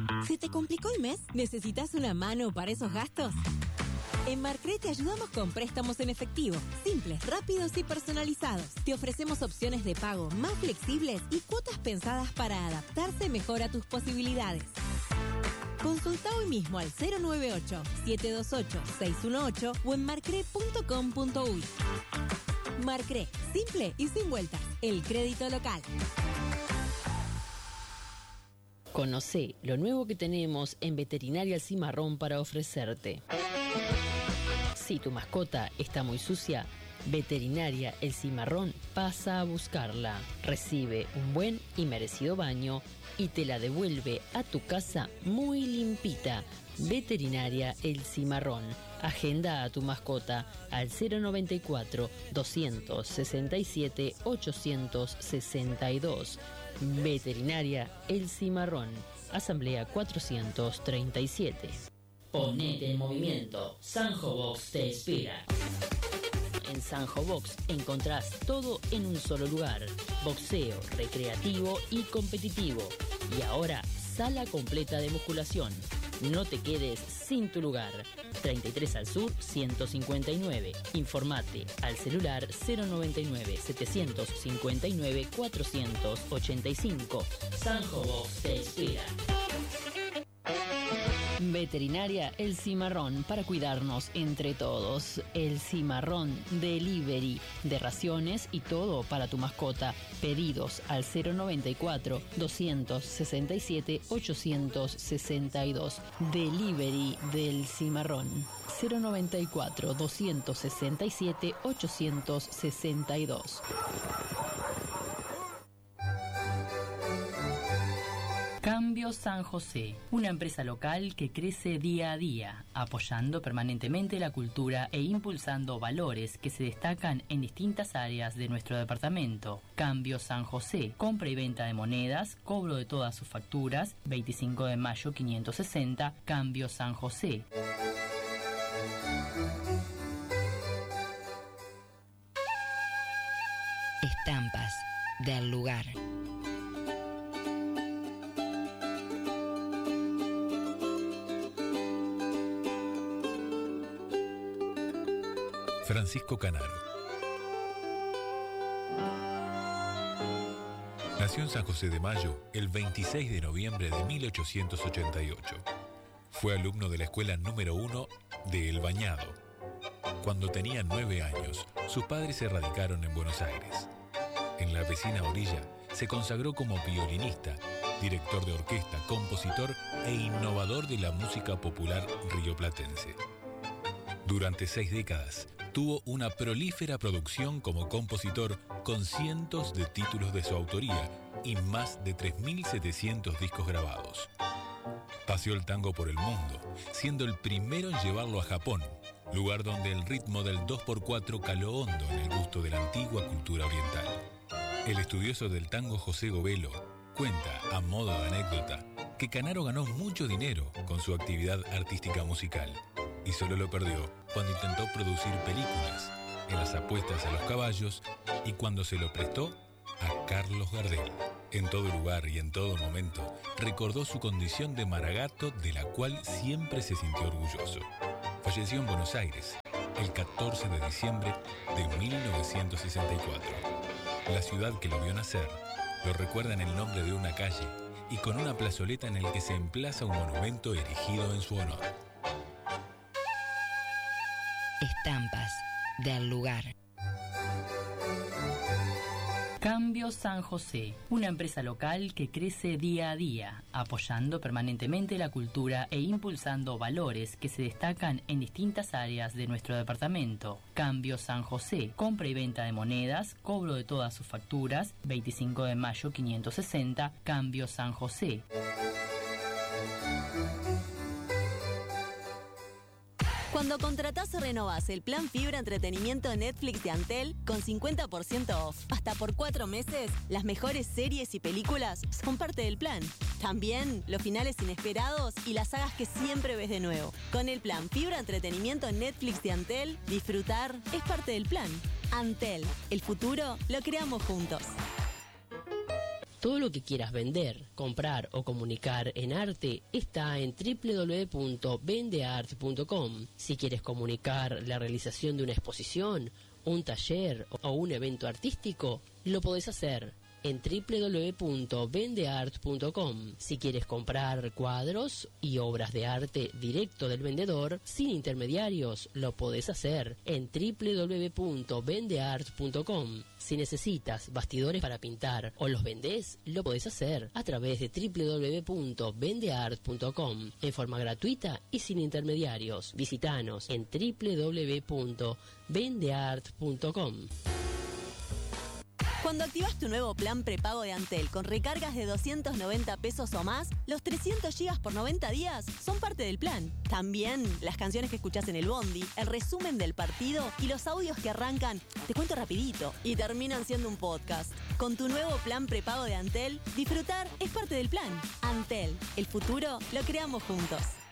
¿Se te complicó el mes? ¿Necesitas una mano para esos gastos? En Marcre te ayudamos con préstamos en efectivo, simples, rápidos y personalizados. Te ofrecemos opciones de pago más flexibles y cuotas pensadas para adaptarse mejor a tus posibilidades. Consulta hoy mismo al 098-728-618 o en marcre.com.uy. Marcre, simple y sin vueltas. El crédito local. Conocé lo nuevo que tenemos en Veterinaria El Cimarrón para ofrecerte. Si tu mascota está muy sucia, Veterinaria El Cimarrón pasa a buscarla. Recibe un buen y merecido baño y te la devuelve a tu casa muy limpita. Veterinaria El Cimarrón. Agenda a tu mascota al 094-267-862. Veterinaria El Cimarrón. Asamblea 437. Ponete en movimiento. Sanjo Box te espera. En Sanjo Box encontrás todo en un solo lugar. Boxeo, recreativo y competitivo. Y ahora, sala completa de musculación. No te quedes sin tu lugar. 33 al sur, 159. Informate al celular 099-759-485. Sanjo Box te espera. Veterinaria El Cimarrón, para cuidarnos entre todos. El Cimarrón Delivery de raciones y todo para tu mascota. Pedidos al 094-267-862. Delivery del Cimarrón. 094-267-862. Cambio San José, una empresa local que crece día a día, apoyando permanentemente la cultura e impulsando valores que se destacan en distintas áreas de nuestro departamento. Cambio San José, compra y venta de monedas, cobro de todas sus facturas, 25 de mayo 560, Cambio San José. Estampas del lugar. Francisco Canaro. Nació en San José de Mayo el 26 de noviembre de 1888. Fue alumno de la escuela número 1 de El Bañado. Cuando tenía 9 años, sus padres se radicaron en Buenos Aires. En la vecina orilla se consagró como violinista, director de orquesta, compositor e innovador de la música popular rioplatense. Durante 6 décadas, tuvo una prolífera producción como compositor con cientos de títulos de su autoría y más de 3.700 discos grabados. Paseó el tango por el mundo, siendo el primero en llevarlo a Japón, lugar donde el ritmo del 2x4 caló hondo en el gusto de la antigua cultura oriental. El estudioso del tango José Govelo cuenta, a modo de anécdota, que Canaro ganó mucho dinero con su actividad artística musical y solo lo perdió cuando intentó producir películas, en las apuestas a los caballos y cuando se lo prestó a Carlos Gardel. En todo lugar y en todo momento recordó su condición de maragato, de la cual siempre se sintió orgulloso. Falleció en Buenos Aires el 14 de diciembre de 1964. La ciudad que lo vio nacer lo recuerda en el nombre de una calle y con una plazoleta en el que se emplaza un monumento erigido en su honor. Estampas del lugar. Cambio San José, una empresa local que crece día a día, apoyando permanentemente la cultura e impulsando valores que se destacan en distintas áreas de nuestro departamento. Cambio San José, compra y venta de monedas, cobro de todas sus facturas, 25 de mayo 560, Cambio San José. Cuando contratás o renovás el plan Fibra Entretenimiento Netflix de Antel con 50% off hasta por 4 meses, las mejores series y películas son parte del plan. También los finales inesperados y las sagas que siempre ves de nuevo. Con el plan Fibra Entretenimiento Netflix de Antel, disfrutar es parte del plan. Antel, el futuro lo creamos juntos. Todo lo que quieras vender, comprar o comunicar en arte está en www.vendeart.com. Si quieres comunicar la realización de una exposición, un taller o un evento artístico, lo podés hacer en www.vendeart.com. Si quieres comprar cuadros y obras de arte directo del vendedor, sin intermediarios, lo podés hacer en www.vendeart.com. Si necesitas bastidores para pintar o los vendés, lo podés hacer a través de www.vendeart.com en forma gratuita y sin intermediarios. Visítanos en www.vendeart.com. Cuando activas tu nuevo plan prepago de Antel con recargas de 290 pesos o más, los 300 gigas por 90 días son parte del plan. También las canciones que escuchás en el bondi, el resumen del partido y los audios que arrancan, te cuento rapidito, y terminan siendo un podcast. Con tu nuevo plan prepago de Antel, disfrutar es parte del plan. Antel, el futuro lo creamos juntos.